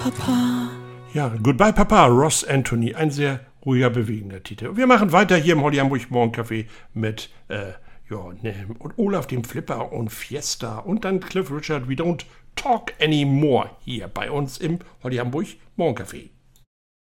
Papa. Ja, Goodbye Papa, Ross Anthony. Ein sehr ruhiger, bewegender Titel. Wir machen weiter hier im Holly Hamburg Morgencafé mit und Olaf dem Flipper und Fiesta und dann Cliff Richard. We don't talk anymore hier bei uns im Holly Hamburg Morgencafé.